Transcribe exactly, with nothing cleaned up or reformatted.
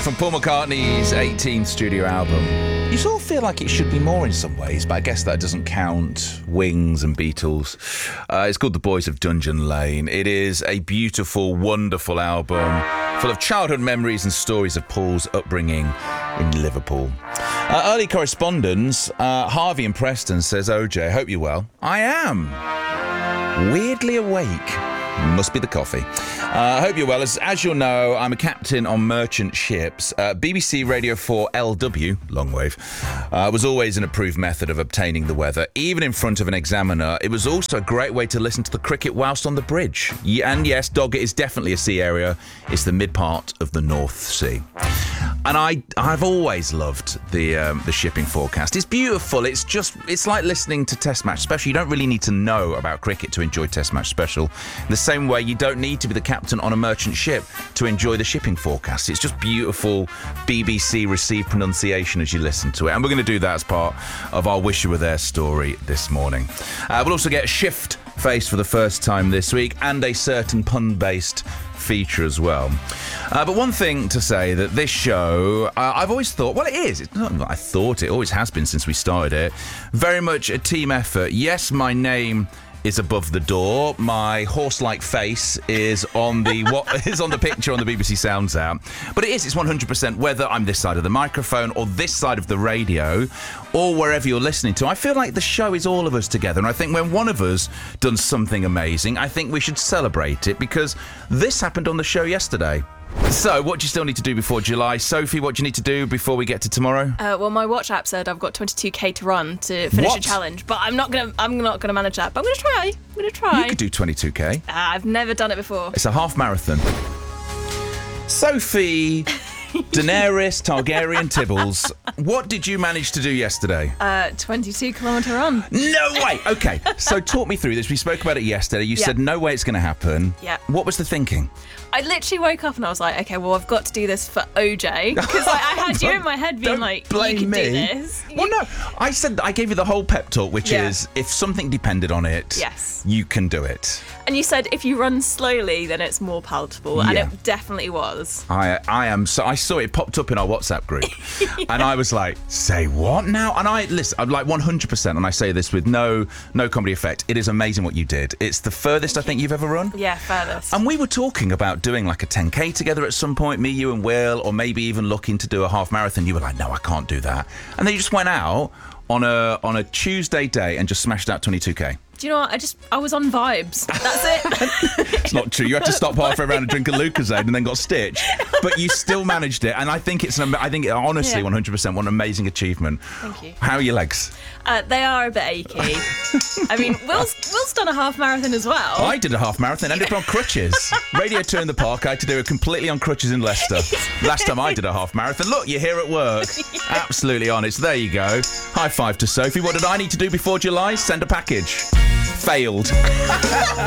from Paul McCartney's eighteenth studio album. You sort of feel like it should be more in some ways, but I guess that doesn't count Wings and Beatles. Uh, it's called The Boys of Dungeon Lane. It is a beautiful, wonderful album full of childhood memories and stories of Paul's upbringing in Liverpool. Uh, early correspondence, uh, Harvey in Preston says, O J, hope you're well. I am. Weirdly awake. Must be the coffee. I uh, hope you're well. As, as you'll know, I'm a captain on merchant ships. Uh, B B C Radio four L W, long wave, uh, was always an approved method of obtaining the weather, even in front of an examiner. It was also a great way to listen to the cricket whilst on the bridge. Yeah, and yes, Doggett is definitely a sea area. It's the mid part of the North Sea. And I, I've always loved the um, the shipping forecast. It's beautiful. It's just, it's like listening to Test Match Special. You don't really need to know about cricket to enjoy Test Match Special. In the same way, you don't need to be the captain on a merchant ship to enjoy the shipping forecast. It's just beautiful B B C received pronunciation as you listen to it. And we're going to do that as part of our Wish You Were There story this morning. Uh, we'll also get a shift face for the first time this week and a certain pun-based feature as well. Uh, but one thing to say that this show, uh, I've always thought, well, it is. It's not I thought it always has been since we started it. Very much a team effort. Yes, my name is above the door. My horse-like face is on the what is on the picture on the B B C Sounds app. But it is, it's one hundred percent whether I'm this side of the microphone or this side of the radio or wherever you're listening to. I feel like the show is all of us together, and I think when one of us does something amazing, I think we should celebrate it, because this happened on the show yesterday. So, what do you still need to do before July? Sophie, what do you need to do before we get to tomorrow? Uh, well, my watch app said I've got twenty-two k to run to finish What? a challenge, but I'm not gonna. I'm not gonna manage that. But I'm gonna try. I'm gonna try. You could do twenty-two k. Uh, I've never done it before. It's a half marathon. Sophie Daenerys Targaryen Tibbles, what did you manage to do yesterday? Uh, twenty-two kilometre run. No way! Okay, so talk me through this. We spoke about it yesterday. You Yeah. said no way it's going to happen. Yeah. What was the thinking? I literally woke up and I was like, okay, well, I've got to do this for O J, because like, I had you in my head being Don't like, blame you can me. do this. Well, no, I said I gave you the whole pep talk, which Yeah. is if something depended on it, Yes. you can do it. And you said if you run slowly, then it's more palatable, and Yeah. it definitely was. I I am so I saw it popped up in our WhatsApp group, and I was like, say what now? And I listen, I'm like one hundred percent, and I say this with no no comedy effect. It is amazing what you did. It's the furthest I think you've ever run. Yeah, furthest. And we were talking about doing like a ten k together at some point, me, you, and Will, or maybe even looking to do a half marathon. You were like, no, I can't do that. And then you just went out on a on a Tuesday day and just smashed out twenty-two k. Do you know what? I just, I was on vibes. That's it. It's not true. You had to stop halfway around and drink a Lucozade and then got stitched. But you still managed it. And I think it's, an, I think honestly, Yeah. one hundred percent, what an amazing achievement. Thank you. How are your legs? Uh, they are a bit achy. I mean, Will's, Will's done a half marathon as well. I did a half marathon, ended up on crutches. Radio Two in the Park, I had to do it completely on crutches in Leicester. Last time I did a half marathon. Look, you're here at work. Absolutely honest. There you go. High five to Sophie. What did I need to do before July? Send a package. Failed.